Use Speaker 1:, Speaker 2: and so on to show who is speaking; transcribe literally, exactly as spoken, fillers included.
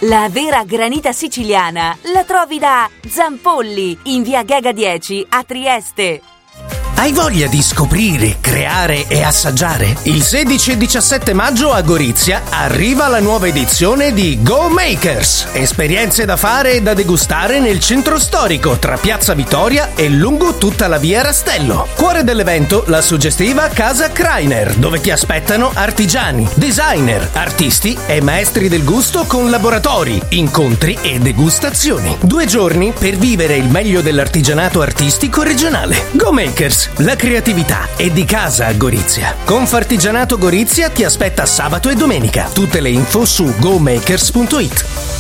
Speaker 1: La vera granita siciliana la trovi da Zampolli, in via Ghega dieci a Trieste.
Speaker 2: Hai voglia di scoprire, creare e assaggiare? Il sedici e diciassette maggio a Gorizia arriva la nuova edizione di Go Makers. Esperienze da fare e da degustare nel centro storico tra Piazza Vittoria e lungo tutta la via Rastello. Cuore dell'evento la suggestiva Casa Kreiner, dove ti aspettano artigiani, designer, artisti e maestri del gusto con laboratori, incontri e degustazioni. Due giorni per vivere il meglio dell'artigianato artistico regionale. Go Makers. La creatività è di casa a Gorizia. Confartigianato Gorizia ti aspetta sabato e domenica. Tutte le info su go makers punto it.